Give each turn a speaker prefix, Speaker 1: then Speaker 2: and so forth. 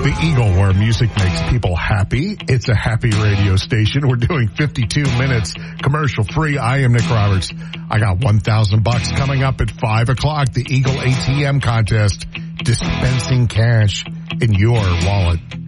Speaker 1: The Eagle, where music makes people happy. It's a happy radio station. We're doing 52 minutes commercial free. I am Nick Roberts. I got $1,000 coming up at 5 o'clock. The Eagle ATM contest, dispensing cash in your wallet.